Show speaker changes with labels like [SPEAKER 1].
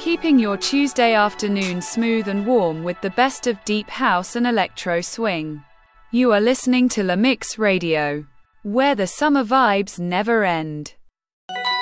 [SPEAKER 1] keeping your Tuesday afternoon smooth and warm with the best of deep house and electro swing. You are listening to La Mix Radio, where the summer vibes never end.